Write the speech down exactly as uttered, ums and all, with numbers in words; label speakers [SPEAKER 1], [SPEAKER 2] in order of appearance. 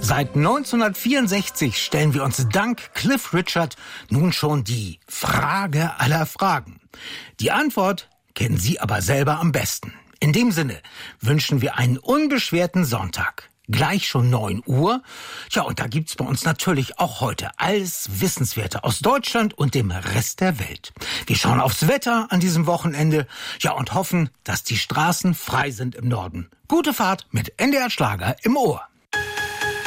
[SPEAKER 1] Seit neunzehnhundertvierundsechzig stellen wir uns dank Cliff Richard nun schon die Frage aller Fragen. Die Antwort kennen Sie aber selber am besten. In dem Sinne wünschen wir einen unbeschwerten Sonntag. Gleich schon neun Uhr. Ja, und da gibt's bei uns natürlich auch heute alles Wissenswerte aus Deutschland und dem Rest der Welt. Wir schauen aufs Wetter an diesem Wochenende. Ja, und hoffen, dass die Straßen frei sind im Norden. Gute Fahrt mit N D R Schlager im Ohr.